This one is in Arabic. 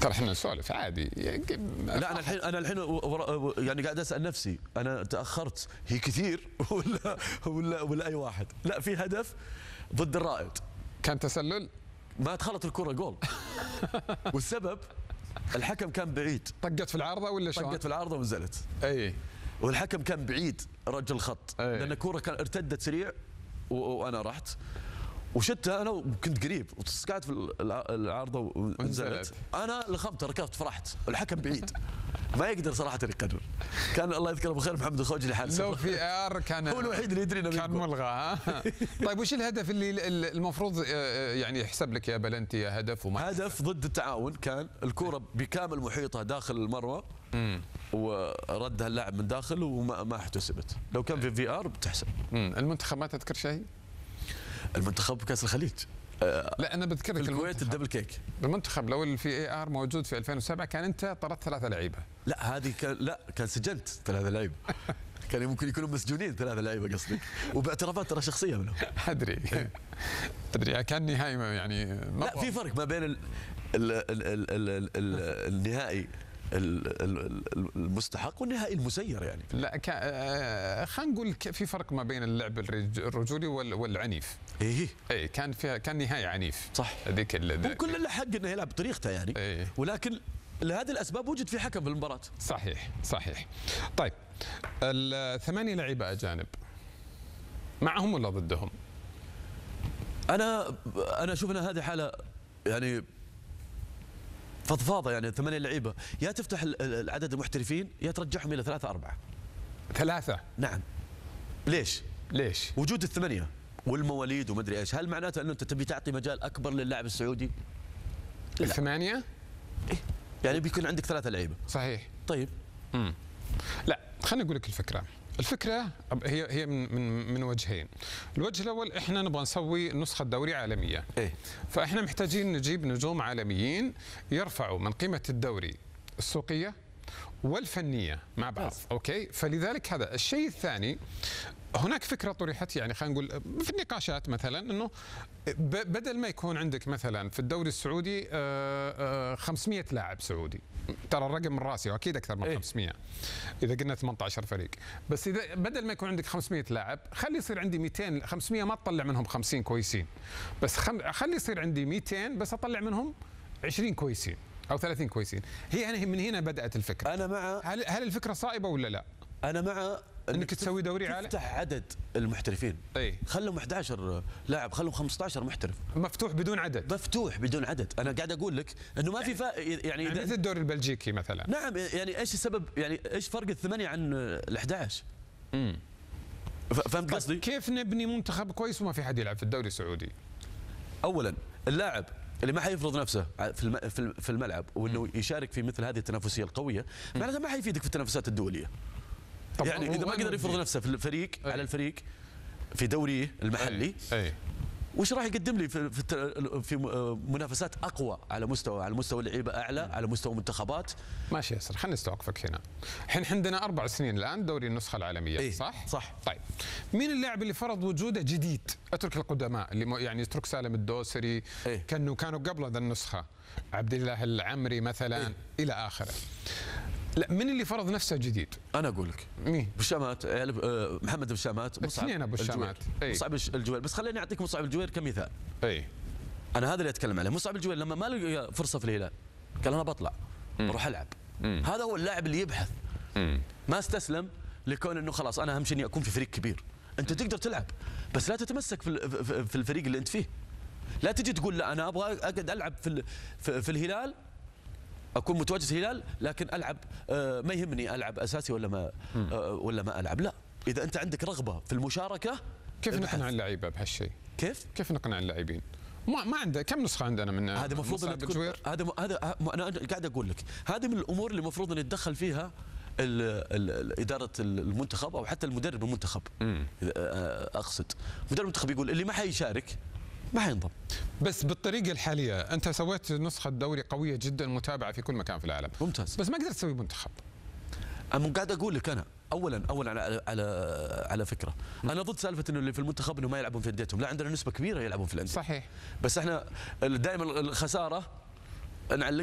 ترى احنا نسولف عادي. لا انا الحين يعني قاعد اسال نفسي انا تاخرت هي كثير ولا اي واحد. لا في هدف ضد الرائد كان تسلل، ما دخلت الكره جول. والسبب الحكم كان بعيد. طقت في العارضه ولا شلون؟ طقت في العارضه ونزلت. اي والحكم كان بعيد رجل الخط لان الكره كان ارتدت سريع وانا رحت وشتها انا وكنت قريب وسقعت في العارضه ونزلت. انا لخمت ركضت فرحت والحكم بعيد ما يقدر صراحه يقرر. كان الله يذكره بالخير محمد الخوجلي حارس لو في ار كان هو الوحيد اللي يدري انه كان ملغى. ها طيب وش الهدف اللي المفروض يعني يحسب لك يا بلنتي يا هدف وما هدف ضد التعاون؟ كان الكره بكامل محيطها داخل المرمى وردها اللاعب من داخل وما احتسبت. لو كان في ار بتحسب. المنتخب ما تذكر شيء؟ المنتخب كاس الخليج. لا انا بذكر لك الكويت الدبل كيك. المنتخب لو الفي اي ار موجود في 2007 كان انت طردت 3 لعيبه. لا هذه كان سجنت 3 لعيبه. كان ممكن يكونوا مسجونين 3 لعيبه قصدي وباعترافات ترى شخصيه منهم. ادري كان نهائي يعني لا في فرق ما بين النهائي المستحق والنهائي المسير يعني. لا خلينا نقول في فرق ما بين اللعب الرجولي والعنيف. اي كان نهائي عنيف صح. هذيك هو كل له حق انه يلعب بطريقته يعني. ولكن لهذه الاسباب وجد في حكم في المباراه. صحيح. طيب ال8 لعيبه اجانب معهم ولا ضدهم؟ انا اشوف ان هذه حاله يعني فضفاضه يعني 8 لعيبه يا تفتح العدد المحترفين يا ترجعهم الى 3 4. 3 نعم. ليش؟ وجود ال8 والمواليد وما ادري ايش، هل معناته انه انت تبي تعطي مجال اكبر للاعب السعودي؟ ال8 إيه؟ يعني بيكون عندك 3 لعيبه. صحيح. طيب. لا خليني اقول لك الفكره هي من وجهين. الوجه الاول احنا نبغى نسوي نسخه دوري عالميه. فاحنا محتاجين نجيب نجوم عالميين يرفعوا من قيمه الدوري السوقيه والفنيه مع بعض. اوكي، فلذلك هذا الشيء الثاني. هناك فكره طرحت يعني خلينا نقول في النقاشات مثلا انه بدل ما يكون عندك مثلا في الدوري السعودي 500 لاعب سعودي، ترى الرقم من راسي واكيد اكثر من 500 اذا قلنا 18 فريق، بس اذا بدل ما يكون عندك 500 لاعب خلي يصير عندي 200. 500 ما تطلع منهم 50 كويسين، بس خلي يصير عندي 200 بس اطلع منهم 20 كويسين او 30 كويسين. هي من هنا بدات الفكره. انا مع. هل الفكره صائبه ولا لا؟ انا مع انك تسوي دوري عالمي. تفتح عدد المحترفين. خلهم 11 لاعب، خلهم 15 محترف. مفتوح بدون عدد. انا قاعد اقول لك انه ما في يعني مثل الدوري البلجيكي مثلا. نعم يعني ايش السبب؟ يعني ايش فرق ال8 عن ال11؟ فهمت قصدي؟ كيف نبني منتخب كويس وما في حد يلعب في الدوري السعودي؟ اولا اللاعب اللي ما حيفرض نفسه في الملعب وانه يشارك في مثل هذه التنافسيه القويه معناتها ما حيفيدك في التنافسات الدوليه. يعني اذا ما قدر يفرض نفسه في الفريق على الفريق في دوريه المحلي وش راح يقدم لي في منافسات اقوى على مستوى اللعيبه اعلى، على مستوى منتخبات. ماشي ياسر، خليني استوقفك هنا. الحين عندنا 4 سنين الان دوري النسخه العالميه. صح. طيب مين اللاعب اللي فرض وجوده جديد؟ اترك القدماء اللي يعني اترك سالم الدوسري. كانوا قبل هذا النسخه عبد الله العمري مثلا الى اخره. لا من اللي فرض نفسه جديد؟ انا اقول لك مين؟ بشامات، محمد بشامات، مصعب الجوير. مصعب الجوير. بس خليني اعطيك مصعب الجوير كمثال. انا هذا اللي اتكلم عليه. مصعب الجوير لما ما لقى فرصه في الهلال قال انا بطلع بروح العب. هذا هو اللاعب اللي يبحث. ما استسلم لكون انه خلاص انا اهم شيء اني اكون في فريق كبير. انت تقدر تلعب بس لا تتمسك في الفريق اللي انت فيه. لا تجي تقول لا انا ابغى اقعد العب في الهلال، اكون متواجد في الهلال لكن العب ما يهمني العب اساسي ولا ما العب. لا، اذا انت عندك رغبه في المشاركه. كيف نقنع اللعيبه بهالشيء؟ كيف نقنع اللاعبين؟ ما عنده كم نسخه عندنا من هذا المفروض ان تكون هذا انا قاعد اقول لك هذه من الامور اللي المفروض ان يتدخل فيها اداره المنتخب او حتى المدرب المنتخب. اقصد مدرب المنتخب يقول اللي ما حيشارك ما حينضم. بس بالطريقه الحاليه انت سويت نسخه دوري قويه جدا متابعه في كل مكان في العالم. ممتاز. بس ما قدرت تسوي منتخب. انا قاعد اقول لك انا اولا على فكره انا ضد سالفه انه اللي في المنتخب انه ما يلعبون في انديتهم. لا، عندنا نسبه كبيره يلعبون في الانديه. صحيح. بس احنا دائما الخساره نعلق